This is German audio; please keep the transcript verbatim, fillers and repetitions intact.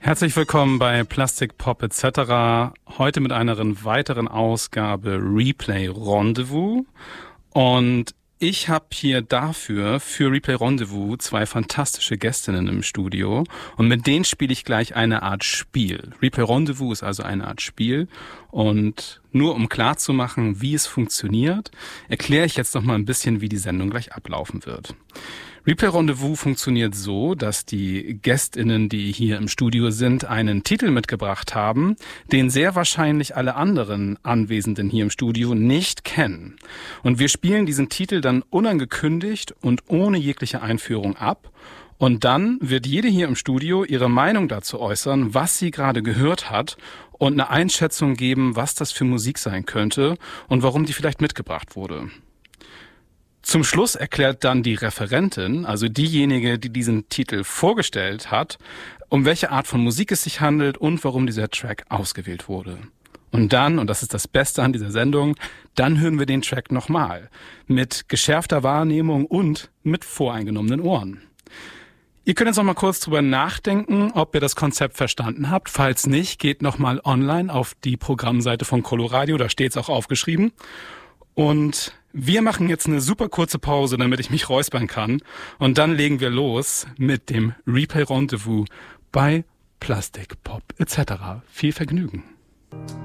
Herzlich willkommen bei Plastik Pop et cetera. Heute mit einer weiteren Ausgabe Replay Rendezvous. Und ich habe hier dafür, für Replay Rendezvous, zwei fantastische Gästinnen im Studio. Und mit denen spiele ich gleich eine Art Spiel. Replay Rendezvous ist also eine Art Spiel. Und nur um klarzumachen, wie es funktioniert, erkläre ich jetzt noch mal ein bisschen, wie die Sendung gleich ablaufen wird. Replay Rendezvous funktioniert so, dass die GästInnen, die hier im Studio sind, einen Titel mitgebracht haben, den sehr wahrscheinlich alle anderen Anwesenden hier im Studio nicht kennen. Und wir spielen diesen Titel dann unangekündigt und ohne jegliche Einführung ab. Und dann wird jede hier im Studio ihre Meinung dazu äußern, was sie gerade gehört hat und eine Einschätzung geben, was das für Musik sein könnte und warum die vielleicht mitgebracht wurde. Zum Schluss erklärt dann die Referentin, also diejenige, die diesen Titel vorgestellt hat, um welche Art von Musik es sich handelt und warum dieser Track ausgewählt wurde. Und dann, und das ist das Beste an dieser Sendung, dann hören wir den Track nochmal. Mit geschärfter Wahrnehmung und mit voreingenommenen Ohren. Ihr könnt jetzt noch mal kurz drüber nachdenken, ob ihr das Konzept verstanden habt. Falls nicht, geht noch mal online auf die Programmseite von Coloradio, da steht es auch aufgeschrieben. Und wir machen jetzt eine super kurze Pause, damit ich mich räuspern kann. Und dann legen wir los mit dem Replay Rendezvous bei Plastik Pop et cetera. Viel Vergnügen.